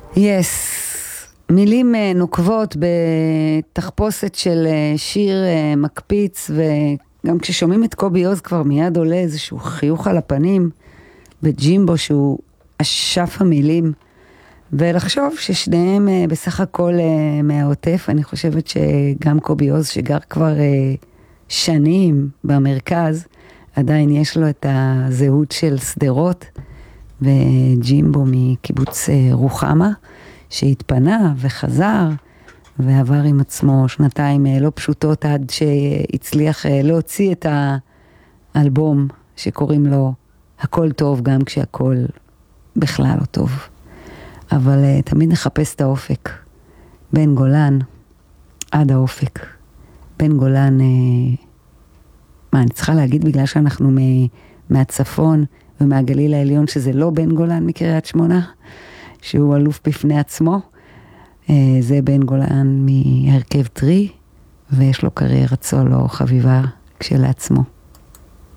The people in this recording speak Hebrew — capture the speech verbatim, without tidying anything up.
יס, מילים נוקבות בתחפושת של שיר מקפיץ, וגם כששומעים את קובי עוז כבר מיד עולה איזשהו חיוך על הפנים בג'ימבו שהוא אשף המילים, ולחשוב ששניהם בסך הכל מהעוטף. אני חושבת שגם קובי עוז שגר כבר שנים במרכז, עדיין יש לו את הזהות של סדרות, וג'ימבו מקיבוץ רוחמה, שהתפנה וחזר, ועבר עם עצמו שנתיים לא פשוטות, עד שהצליח להוציא את האלבום שקוראים לו הכל טוב, גם כשהכל בכלל לא טוב. אבל uh, תמיד נחפש את האופק. בן גולן עד האופק. בן גולן, uh, מה, אני צריכה להגיד בגלל שאנחנו מ- מהצפון ומהגליל העליון, שזה לא בן גולן מקריית שמונה, שהוא אלוף בפני עצמו. Uh, זה בן גולן מהרכב טרי, ויש לו קריירת סולו חביבה כשלעצמו.